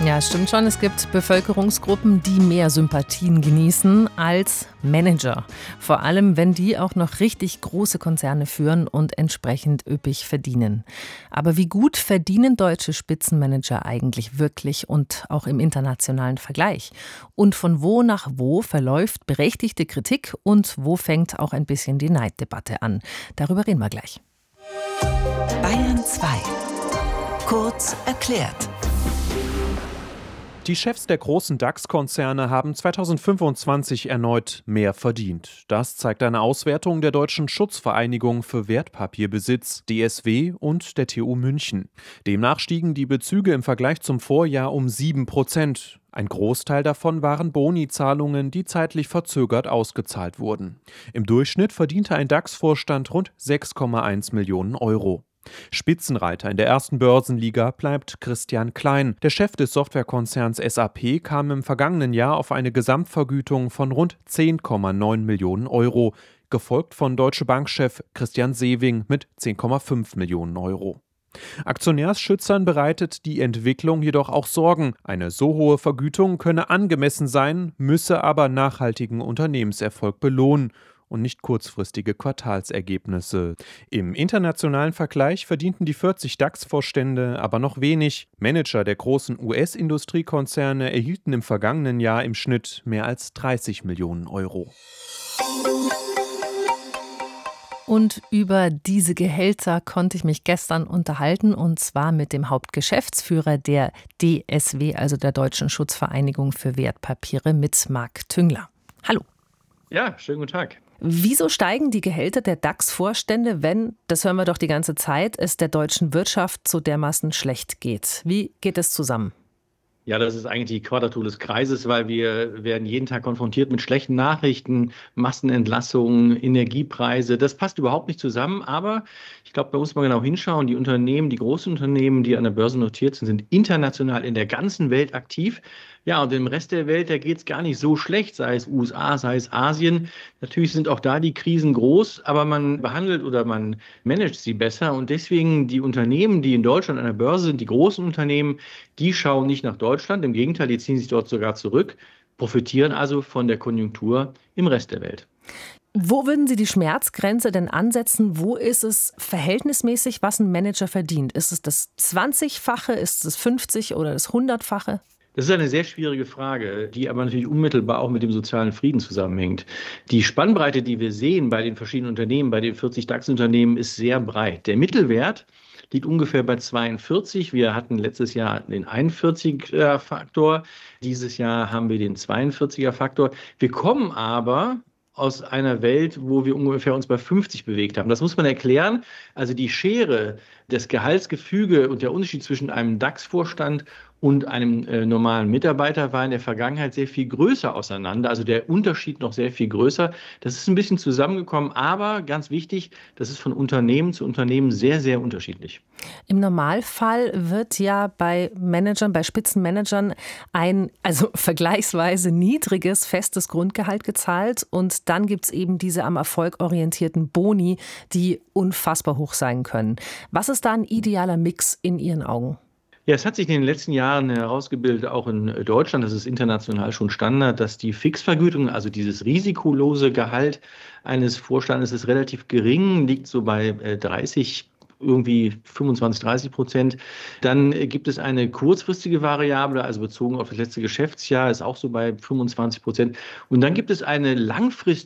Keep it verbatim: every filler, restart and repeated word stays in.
Ja, stimmt schon. Es gibt Bevölkerungsgruppen, die mehr Sympathien genießen als Manager. Vor allem, wenn die auch noch richtig große Konzerne führen und entsprechend üppig verdienen. Aber wie gut verdienen deutsche Spitzenmanager eigentlich wirklich und auch im internationalen Vergleich? Und von wo nach wo verläuft berechtigte Kritik und wo fängt auch ein bisschen die Neiddebatte an? Darüber reden wir gleich. Bayern zwei. Kurz erklärt. Die Chefs der großen DAX-Konzerne haben zweitausendfünfundzwanzig erneut mehr verdient. Das zeigt eine Auswertung der Deutschen Schutzvereinigung für Wertpapierbesitz, D S W, und der T U München. Demnach stiegen die Bezüge im Vergleich zum Vorjahr um sieben Prozent. Ein Großteil davon waren Boni-Zahlungen, die zeitlich verzögert ausgezahlt wurden. Im Durchschnitt verdiente ein DAX-Vorstand rund sechs Komma eins Millionen Euro. Spitzenreiter in der ersten Börsenliga bleibt Christian Klein. Der Chef des Softwarekonzerns S A P kam im vergangenen Jahr auf eine Gesamtvergütung von rund zehn Komma neun Millionen Euro, gefolgt von Deutsche Bank-Chef Christian Sewing mit zehn Komma fünf Millionen Euro. Aktionärsschützern bereitet die Entwicklung jedoch auch Sorgen. Eine so hohe Vergütung könne angemessen sein, müsse aber nachhaltigen Unternehmenserfolg belohnen und nicht kurzfristige Quartalsergebnisse. Im internationalen Vergleich verdienten die vierzig DAX-Vorstände aber noch wenig. Manager der großen U S-Industriekonzerne erhielten im vergangenen Jahr im Schnitt mehr als dreißig Millionen Euro. Und über diese Gehälter konnte ich mich gestern unterhalten, und zwar mit dem Hauptgeschäftsführer der D S W, also der Deutschen Schutzvereinigung für Wertpapiere, mit Marc Tüngler. Hallo. Ja, schönen guten Tag. Wieso steigen die Gehälter der DAX-Vorstände, wenn, das hören wir doch die ganze Zeit, es der deutschen Wirtschaft so dermaßen schlecht geht? Wie geht es zusammen? Ja, das ist eigentlich die Quadratur des Kreises, weil wir werden jeden Tag konfrontiert mit schlechten Nachrichten, Massenentlassungen, Energiepreise. Das passt überhaupt nicht zusammen, aber ich glaube, da muss man genau hinschauen. Die Unternehmen, die großen Unternehmen, die an der Börse notiert sind, sind international in der ganzen Welt aktiv. Ja, und im Rest der Welt, da geht es gar nicht so schlecht, sei es U S A, sei es Asien. Natürlich sind auch da die Krisen groß, aber man behandelt oder man managt sie besser. Und deswegen die Unternehmen, die in Deutschland an der Börse sind, die großen Unternehmen, die schauen nicht nach Deutschland. Im Gegenteil, die ziehen sich dort sogar zurück, profitieren also von der Konjunktur im Rest der Welt. Wo würden Sie die Schmerzgrenze denn ansetzen? Wo ist es verhältnismäßig, was ein Manager verdient? Ist es das zwanzigfache, ist es fünfzig oder das hundertfache? Das ist eine sehr schwierige Frage, die aber natürlich unmittelbar auch mit dem sozialen Frieden zusammenhängt. Die Spannbreite, die wir sehen bei den verschiedenen Unternehmen, bei den vierzig DAX-Unternehmen, ist sehr breit. Der Mittelwert liegt ungefähr bei zweiundvierzig. Wir hatten letztes Jahr den einundvierziger-Faktor. Dieses Jahr haben wir den zweiundvierziger-Faktor. Wir kommen aber aus einer Welt, wo wir ungefähr uns bei fünfzig bewegt haben. Das muss man erklären. Also die Schere, das Gehaltsgefüge und der Unterschied zwischen einem DAX-Vorstand und einem äh, normalen Mitarbeiter war in der Vergangenheit sehr viel größer auseinander, also der Unterschied noch sehr viel größer. Das ist ein bisschen zusammengekommen, aber ganz wichtig, das ist von Unternehmen zu Unternehmen sehr, sehr unterschiedlich. Im Normalfall wird ja bei Managern, bei Spitzenmanagern ein also vergleichsweise niedriges, festes Grundgehalt gezahlt, und dann gibt es eben diese am Erfolg orientierten Boni, die unfassbar hoch sein können. Was ist da ein idealer Mix in Ihren Augen? Ja, es hat sich in den letzten Jahren herausgebildet, auch in Deutschland, das ist international schon Standard, dass die Fixvergütung, also dieses risikolose Gehalt eines Vorstandes, ist relativ gering, liegt so bei dreißig, irgendwie fünfundzwanzig, dreißig Prozent. Dann gibt es eine kurzfristige Variable, also bezogen auf das letzte Geschäftsjahr, ist auch so bei fünfundzwanzig Prozent. Und dann gibt es eine langfristige